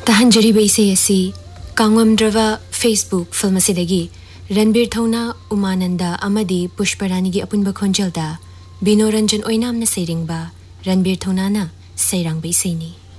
Tahanjari Baise Yasi, Kangwam Drava, Facebook, Filmasidagi, Ranbir Thona, Umananda, Amadi, Pushparani Apunba Konjalda, Binoranjan Oinam na Sairingba, Ranbir Thonana, Sairang Baiseni.